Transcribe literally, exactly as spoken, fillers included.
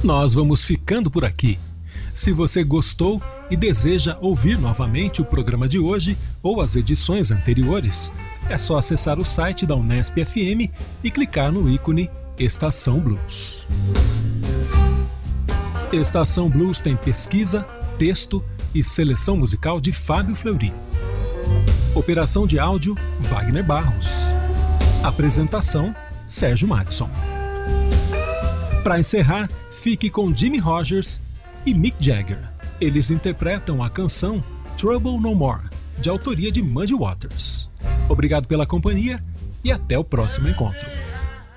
Nós vamos ficando por aqui. Se você gostou e deseja ouvir novamente o programa de hoje ou as edições anteriores, é só acessar o site da Unesp F M e clicar no ícone Estação Blues. Estação Blues tem pesquisa, texto e seleção musical de Fábio Fleury. Operação de áudio, Wagner Barros. Apresentação, Sérgio Maxson. Para encerrar, fique com Jimmy Rogers e Mick Jagger. Eles interpretam a canção Trouble No More, de autoria de Muddy Waters. Obrigado pela companhia e até o próximo encontro.